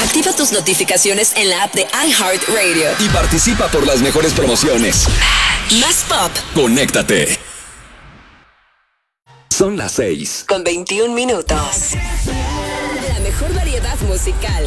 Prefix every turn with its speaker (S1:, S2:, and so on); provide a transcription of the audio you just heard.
S1: Activa tus notificaciones en la app de iHeartRadio.
S2: Y participa por las mejores promociones.
S1: Más pop.
S2: Conéctate. Son las 6:21
S1: La mejor variedad musical.